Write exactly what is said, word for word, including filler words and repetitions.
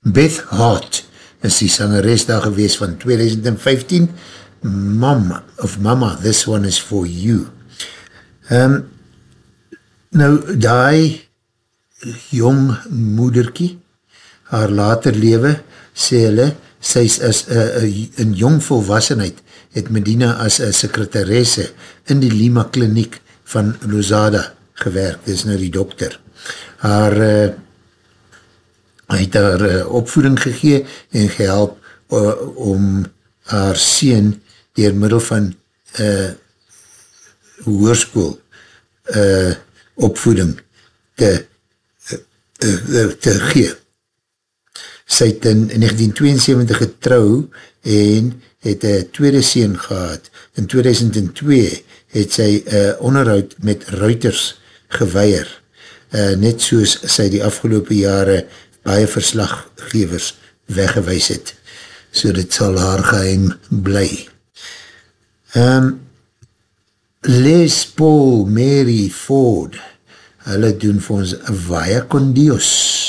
Beth Hart is die sangeres daar gewees van twintig vyftien. Mama, of Mama, this one is for you. Um, nou, die jong moederkie, haar later lewe, sê hulle, sy is as uh, in jong volwassenheid, het Medina as een sekretaresse in die Lima kliniek van Lozada gewerk, dis nou die dokter. Haar, uh, hy het haar uh, opvoeding gegee en gehelp uh, om haar seun deur middel van uh, hoërskool uh, opvoeding te, uh, uh, te gee. Sy het in negentien tweeënsewentig getrou en het een tweede seun gehad. In tweeduisend twee het sy uh, onderhoud met Reuters geweier, uh, net soos sy die afgelopen jare baie verslaggevers weggewys het. So dit sal haar geheim bly. Um, Les Paul, Mary Ford, hulle doen vir ons Vaya con Dios.